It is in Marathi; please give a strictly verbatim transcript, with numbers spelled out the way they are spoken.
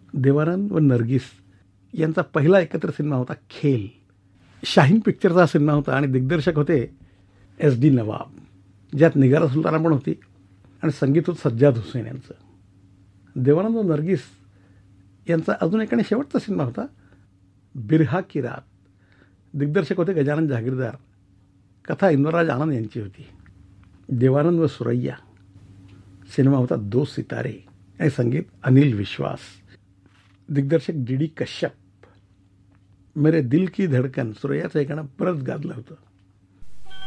देवानंद व नर्गिस यांचा पहिला एकत्र सिनेमा होता खेल. शाहीन पिक्चरचा सिनेमा होता आणि दिग्दर्शक होते एस डी नवाब, ज्यात निगारा सुलताना पण होती आणि संगीत होतं सज्जाद हुसेन यांचं. देवानंद व नर्गिस यांचा अजून एक आणि शेवटचा सिनेमा होता बिरहा की रात. दिग्दर्शक होते गजानन जहागीरदार, कथा इंदुराज आनंद यांची होती. देवानंद व सुरैया सिनेमा होता दो सितारे आणि संगीत अनिल विश्वास. दिग्दर्शक डी डी कश्यप. मेरे दिल की धडकन सुरैयाचं हे गाणं परत गाजलं होतं.